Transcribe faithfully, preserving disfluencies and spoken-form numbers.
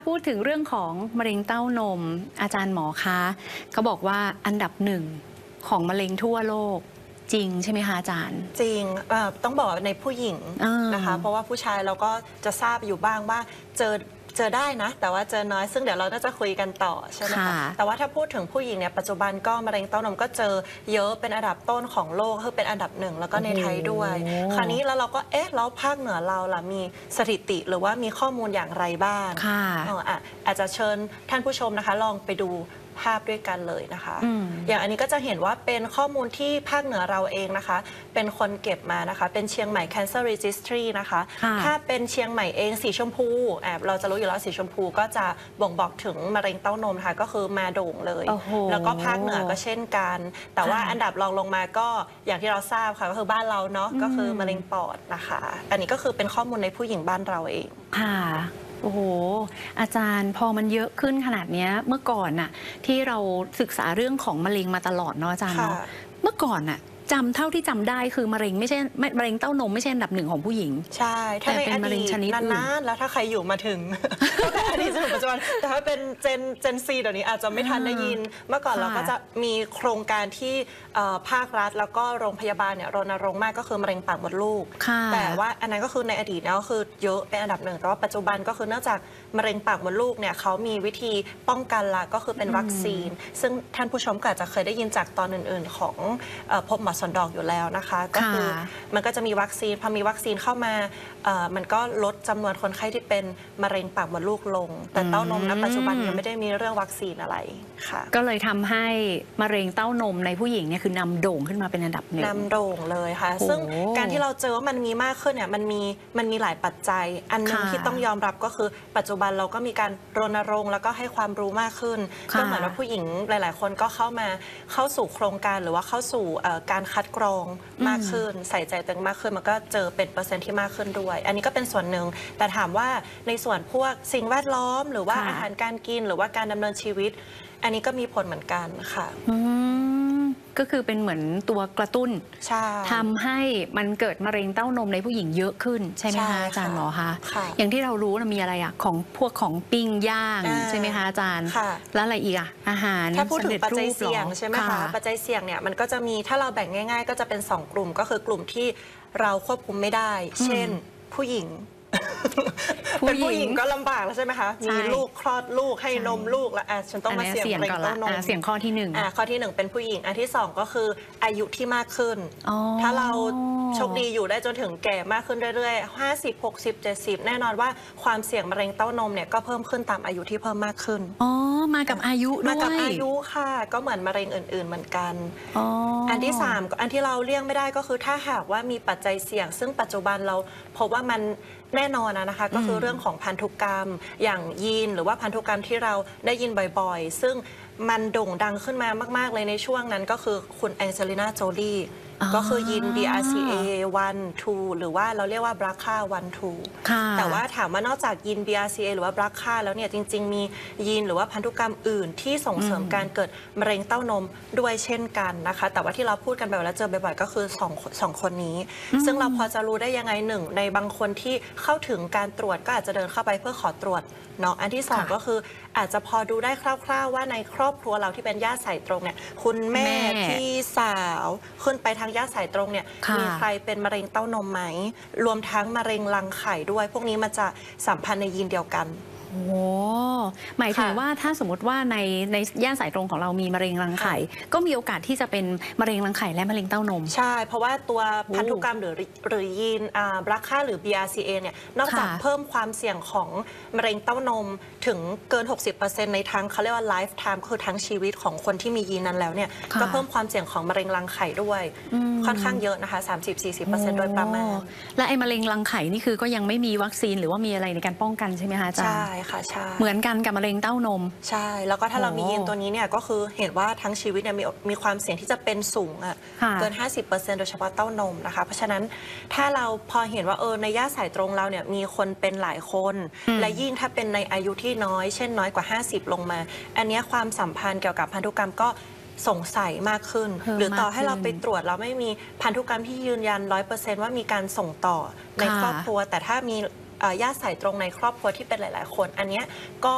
พูดถึงเรื่องของมะเร็งเต้านมอาจารย์หมอคะเขาบอกว่าอันดับหนึ่งของมะเร็งทั่วโลกจริงใช่ไหมคะอาจารย์จริงต้องบอกในผู้หญิงนะคะเพราะว่าผู้ชายเราก็จะทราบอยู่บ้างว่าเจอเจอได้นะแต่ว่าเจอน้อยซึ่งเดี๋ยวเราน่าจะคุยกันต่อใช่ไหมคะแต่ว่าถ้าพูดถึงผู้หญิงเนี่ยปัจจุบันก็มะเร็งเต้านมก็เจอเยอะเป็นอันดับต้นของโลกคือเป็นอันดับหนึ่งแล้วก็ในไทยด้วยคราวนี้แล้วเราก็เอ๊ะแล้วภาคเหนือเราล่ะมีสถิติหรือว่ามีข้อมูลอย่างไรบ้างอาจจะเชิญท่านผู้ชมนะคะลองไปดูภาพด้วยกันเลยนะคะอย่างอันนี้ก็จะเห็นว่าเป็นข้อมูลที่ภาคเหนือเราเองนะคะเป็นคนเก็บมานะคะเป็นเชียงใหม่ Cancer Registry นะคะถ้าเป็นเชียงใหม่เองสีชมพูแอบเราจะรู้อยู่แล้วสีชมพูก็จะบ่งบอกถึงมะเร็งเต้านมค่ะก็คือมาโด่งเลยแล้วก็ภาคเหนือก็เช่นกันแต่ว่าอันดับรองลงมาก็อย่างที่เราทราบค่ะก็คือบ้านเราเนาะก็คือมะเร็งปอดนะคะอันนี้ก็คือเป็นข้อมูลในผู้หญิงบ้านเราเองค่ะโอ้โหอาจารย์พอมันเยอะขึ้นขนาดนี้เมื่อก่อนน่ะที่เราศึกษาเรื่องของมะเร็งมาตลอดเนาะอาจารย์เนาะเมื่อก่อนน่ะจำเท่าที่จำได้คือมะเร็งไม่ใช่มะเร็งเต้านมไม่ใช่อันดับหนึ่งของผู้หญิงใช่ถ้าเป็นมะเร็งชนิดนานๆแล้วถ้าใครอยู่มาถึงแต่อดีตจนถึงปัจจุบันแต่ถ้าเป็นเจนเจนซีเดี๋ยวนี้อาจจะไม่ทันได้ยินเมื่อก่อนเราก็จะมีโครงการที่ภาครัฐแล้วก็โรงพยาบาลเนี่ยรณรงค์มากก็คือมะเร็งปากมดลูกแต่ว่าอันนั้นก็คือในอดีตเนี่ยก็คือเยอะเป็นอันดับหนึ่งแต่ว่าปัจจุบันก็คือเนื่องจากมะเร็งปากมดลูกเนี่ยเขามีวิธีป้องกันละก็คือเป็นวัคซีนซึ่งท่านผู้ชมก็อาจจะเคยได้ยินจากตอนอื่นๆของพบหมอสนดอกอยู่แล้วนะคะก็คือมันก็จะมีวัคซีนพอมีวัคซีนเข้ามามันก็ลดจำนวนคนไข้ที่เป็นมะเร็งปากมดลูกลงแต่เต้านมณปัจจุบันยังไม่ได้มีเรื่องวัคซีนอะไรค่ะก็เลยทำให้มะเร็งเต้านมในผู้หญิงเนี่ยคือนำโด่งขึ้นมาเป็นอันดับหนึ่งนำโด่งเลยค่ะซึ่งการที่เราเจอว่ามันมีมากขึ้นเนี่ยมันมีมันมีหลายปัจจัยอันนึงที่ต้องยอมรับก็คือปัจจุบันเราก็มีการรณรงค์แล้วก็ให้ความรู้มากขึ้นก็เหมือนว่าผู้หญิงหลายๆคนก็เข้ามาเข้าสู่โครงการหรือว่าเข้าสู่การคัดกรองมากขึ้นใส่ใจตัวเองมากขึ้นมันก็เจอเป็นเปอร์เซ็นต์ที่มากขึ้นด้วยอันนี้ก็เป็นส่วนหนึ่งแต่ถามว่าในส่วนพวกสิ่งแวดล้อมหรือว่าอาหารการกินหรือว่าการดำเนินชีวิตอันนี้ก็มีผลเหมือนกันค่ะก็คือเป็นเหมือนตัวกระตุ้นทำให้มันเกิดมะเร็งเต้านมในผู้หญิงเยอะขึ้นใช่ไหมคะอาจารย์หมอคะอย่างที่เรารู้มีอะไรอะของพวกของปิ้งย่างใช่ไหมคะอาจารย์แล้วอะไรอีกอะอาหารถ้าพูดถึงปัจจัยเสี่ยงใช่ไหมคะปัจจัยเสี่ยงเนี่ยมันก็จะมีถ้าเราแบ่งง่ายๆก็จะเป็นสองกลุ่มก็คือกลุ่มที่เราควบคุมไม่ได้เช่นผู้หญิงเป็นผู้หญิงก็ลำบากแล้วใช่ไหมคะมีลูกคลอดลูกให้นมลูกแล้วอ่ะฉันต้องมาเสี่ยงมะเร็งเต้านมเสี่ยงข้อที่หนึ่งอ่ะข้อที่หนึ่งเป็นผู้หญิงอันที่สองก็คืออายุที่มากขึ้นถ้าเราโชคดีอยู่ได้จนถึงแก่มากขึ้นเรื่อยๆห้าสิบหกสิบเจ็ดสิบแน่นอนว่าความเสี่ยงมะเร็งเต้านมเนี่ยก็เพิ่มขึ้นตามอายุที่เพิ่มมากขึ้นอ๋อมากับอายุด้วยมากับอายุค่ะก็เหมือนมะเร็งอื่นๆเหมือนกันอันที่สามอันที่เราเลี่ยงไม่ได้ก็คือถ้าหากว่ามีปัจจัยเสี่ยงซึ่งปัจจุบันเราพบว่ามันแน่นอนนะคะก็คือเรื่องของพันธุกรรมอย่างยีนหรือว่าพันธุกรรมที่เราได้ยินบ่อยๆซึ่งมันโด่งดังขึ้นมามากๆเลยในช่วงนั้นก็คือคุณแองเจลิน่าโจลีก็คือยีน บี อาร์ ซี เอ วัน ทู หรือว่าเราเรียกว่า บี อาร์ ซี เอ วัน ทู แต่ว่าถามว่านอกจากยีน บี อาร์ ซี เอ หรือว่า บี อาร์ ซี เอ แล้วเนี่ยจริงๆมียีนหรือว่าพันธุกรรมอื่นที่ส่งเสริมการเกิดมะเร็งเต้านมด้วยเช่นกันนะคะแต่ว่าที่เราพูดกันบ่อยแล้วเจอบ่อยๆก็คือสองสองคนนี้ซึ่งเราพอจะรู้ได้ยังไงหนึ่งในบางคนที่เข้าถึงการตรวจก็อาจจะเดินเข้าไปเพื่อขอตรวจเนาะอันที่สองก็คืออาจจะพอดูได้คร่าวๆว่าในครอบครัวเราที่เป็นญาติสายตรงเนี่ยคุณแม่พี่สาวขึ้นไปทางญาติสายตรงเนี่ยมีใครเป็นมะเร็งเต้านมไหมรวมทั้งมะเร็งรังไข่ด้วยพวกนี้มันจะสัมพันธ์ในยีนเดียวกันโอ้หมายถึงว่าถ้าสมมติว่าในในย่านสายตรงของเรามีมะเร็งรังไข่ก็มีโอกาสที่จะเป็นมะเร็งรังไข่และมะเร็งเต้านมใช่เพราะว่าตัวพันธุกรรมหรือหรือยีนอ่าบลัคค่าหรือ บี อาร์ ซี เอ เนี่ยนอกจากเพิ่มความเสี่ยงของมะเร็งเต้านมถึงเกิน หกสิบเปอร์เซ็นต์ ในทั้งเขาเรียกว่าไลฟ์ไทม์คือทั้งชีวิตของคนที่มียีนนั้นแล้วเนี่ยก็เพิ่มความเสี่ยงของมะเร็งรังไข่ด้วยค่อนข้างเยอะนะคะ สามสิบถึงสี่สิบเปอร์เซ็นต์ โดยประมาณและไอ้มะเร็งรังไข่นี่คือก็ยังไม่มีวัคซีนหรือว่ามีอะไรในการป้องกันใช่ไหมคะอาจารย์ใช่ค่ะใช่เหมือนกันกับมะเร็งเต้านมใช่แล้วก็ถ้าเรามียีนตัวนี้เนี่ยก็คือเห็นว่าทั้งชีวิตเนี่ยมีมีความเสี่ยงที่จะเป็นสูงอ่ะเกิน ห้าสิบเปอร์เซ็นต์ โดยเฉพาะเต้านมนะคะเพราะฉะนั้นถ้าเราพอเห็นว่าเออในญาติสายตรงเราเนี่ยมีคนเป็นหลายคนและยิ่งถ้าเป็นในอายุที่น้อยเช่นน้อยกว่าห้าสิบลงมาอันนี้ความสัมพันธ์เกี่ยวกับพันธุกรรมก็สงสัยมากขึ้นหรือต่อให้เราไปตรวจเราไม่มีพันธุกรรมที่ยืนยัน ร้อยเปอร์เซ็นต์ ว่ามีการส่งต่อในครอบครัวแต่ถ้ามีญาติสายตรงในครอบครัวที่เป็นหลายๆคนอันนี้ก็